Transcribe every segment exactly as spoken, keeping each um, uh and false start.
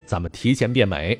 咱们提前变美。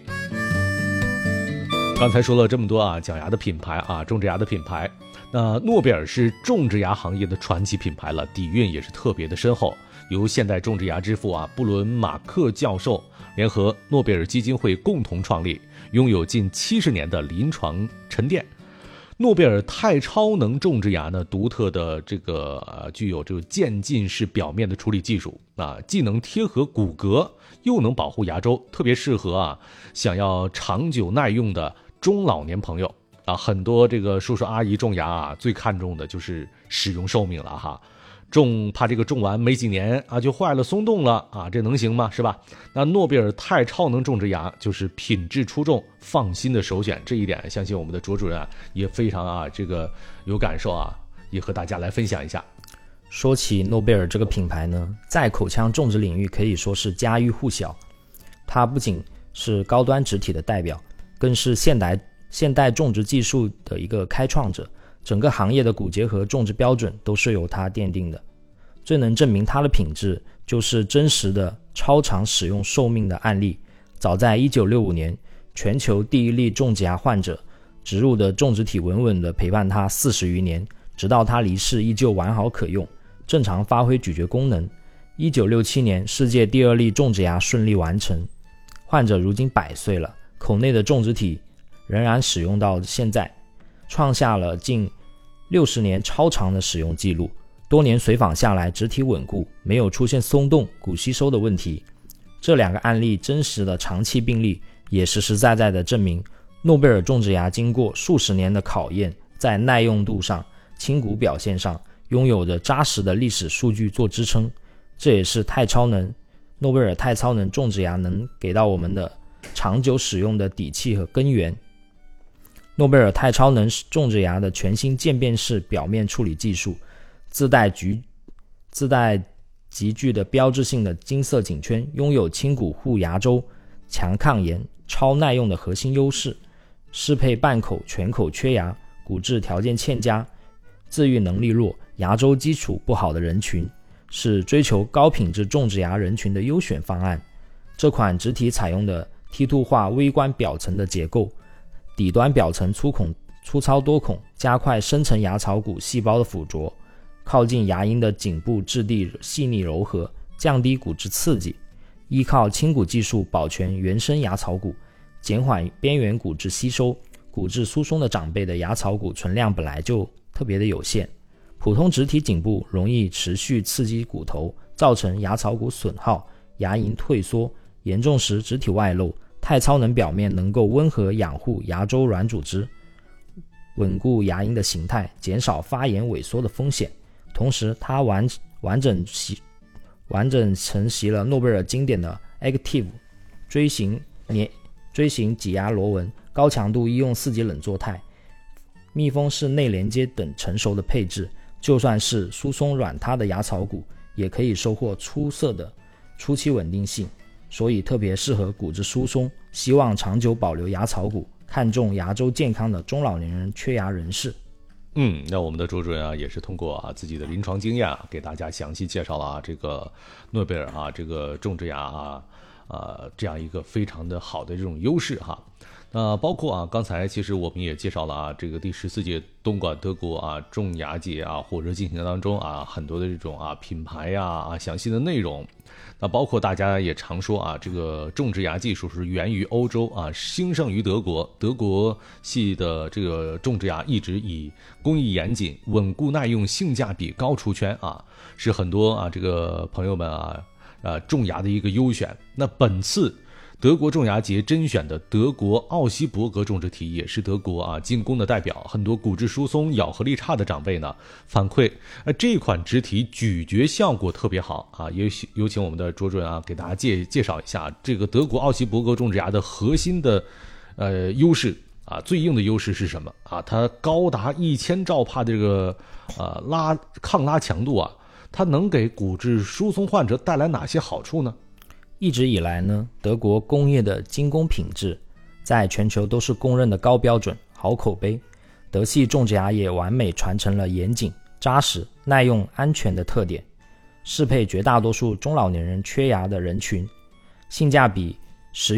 刚才说了这么多啊，讲牙的品牌啊，种植牙的品牌。那诺贝尔是种植牙行业的传奇品牌了，底蕴也是特别的深厚。由现代种植牙之父啊布伦马克教授联合诺贝尔基金会共同创立，拥有近七十年的临床沉淀。诺贝尔钛超能种植牙呢，独特的这个呃具有这个渐进式表面的处理技术啊，既能贴合骨骼，又能保护牙周，特别适合啊想要长久耐用的中老年朋友啊。很多这个叔叔阿姨种牙啊，最看重的就是使用寿命了哈。种怕这个种完没几年啊就坏了松动了啊，这能行吗？是吧？那诺贝尔钛超能种植牙就是品质出众、放心的首选，这一点相信我们的卓主任啊也非常啊这个有感受啊，也和大家来分享一下。 说起诺贝尔这个品牌呢，在口腔种植领域可以说是家喻户晓。它不仅是高端植体的代表，更是现代现代种植技术的一个开创者。整个行业的骨结合种植标准都是由它奠定的。最能证明它的品质，就是真实的超长使用寿命的案例。早在一九六五年，全球第一例种植牙患者植入的种植体稳稳地陪伴他四十余年，直到他离世依旧完好可用，正常发挥咀嚼功能。一九六七年，世界第二例种植牙顺利完成，患者如今百岁了，口内的种植体仍然使用到现在，创下了近六十年超长的使用记录。多年随访下来，植体稳固，没有出现松动、骨吸收的问题。这两个案例真实的长期病例，也实实在在地证明，诺贝尔种植牙经过数十年的考验，在耐用度上、轻骨表现上，拥有着扎实的历史数据做支撑。这也是钛超能诺贝尔钛超能种植牙能给到我们的长久使用的底气和根源。诺贝尔钛超能种植牙的全新渐变式表面处理技术，自带极自带极具的标志性的金色颈圈，拥有轻骨护牙周、强抗炎、超耐用的核心优势，适配半口、全口缺牙、骨质条件欠佳、自愈能力弱、牙周基础不好的人群，是追求高品质种植牙人群的优选方案。这款植体采用的梯度化微观表层的结构，底端表层粗孔粗糙多孔，加快深层牙槽骨细胞的附着，靠近牙龈的颈部质地细腻柔和，降低骨质刺激，依靠轻骨技术保全原生牙槽骨，减缓边缘骨质吸收。骨质疏松的长辈的牙槽骨存量本来就特别的有限，普通植体颈部容易持续刺激骨头，造成牙槽骨损耗、牙龈退缩，严重时植体外露。钛超能表面能够温和养护牙周软组织，稳固牙龈的形态，减少发炎萎缩的风险。同时它完完整完整承袭了诺贝尔经典的 Active 锥形粘锥形挤压螺纹、高强度医用四级冷作态、密封式内连接等成熟的配置，就算是疏松软塌的牙槽骨，也可以收获出色的初期稳定性。所以特别适合骨质疏松、希望长久保留牙槽骨、看重牙周健康的中老年人、缺牙人士。 嗯，那我们的卓主任啊，也是通过啊自己的临床经验啊，给大家详细介绍了啊这个诺贝尔啊这个种植牙啊呃这样一个非常的好的这种优势哈。那包括啊，刚才其实我们也介绍了啊，这个第十四届东莞德国啊种牙节啊火热进行当中啊，很多的这种啊品牌呀 啊, 啊详细的内容。那包括大家也常说啊，这个种植牙技术是源于欧洲啊，兴盛于德国。德国系的这个种植牙一直以工艺严谨、稳固耐用、性价比高出圈啊，是很多啊这个朋友们啊呃种牙的一个优选。那本次德国种牙节甄选的德国奥希伯格种植体也是德国啊进攻的代表，很多骨质疏松、咬合力差的长辈呢反馈，呃这款植体咀嚼效果特别好啊，也有请我们的卓主任啊给大家介介绍一下这个德国奥希伯格种植牙的核心的呃优势啊，最硬的优势是什么啊？它高达一千兆帕的这个呃拉抗拉强度啊，它能给骨质疏松患者带来哪些好处呢？ 一直以来呢，德国工业的精工品质在全球都是公认的高标准、好口碑。德系种植牙也完美传承了严谨、扎实、耐用、安全的特点，适配绝大多数中老年人缺牙的人群。性价比